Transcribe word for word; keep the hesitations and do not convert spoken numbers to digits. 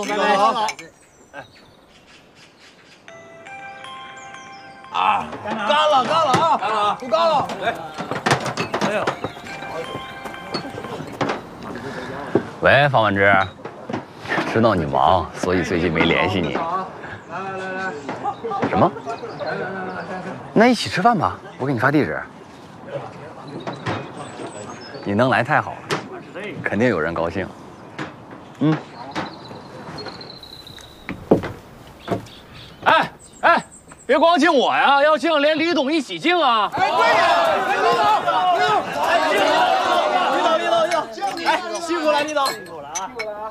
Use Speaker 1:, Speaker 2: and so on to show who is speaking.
Speaker 1: 总，拜拜。好。哎。啊，干了，干了啊！干了啊！不干了。来。哎呀。
Speaker 2: 喂，方文之，知道你忙，所以最近没联系你。
Speaker 1: 来来来来。
Speaker 2: 什么？那一起吃饭吧，我给你发地址。你能来太好了，肯定有人高兴。嗯。
Speaker 3: 哎哎，别光敬我呀，要敬连李董一起敬啊！
Speaker 1: 哎，对呀，李董，李董，哎，李董，李董，李董，李董，哎，辛苦了，李董。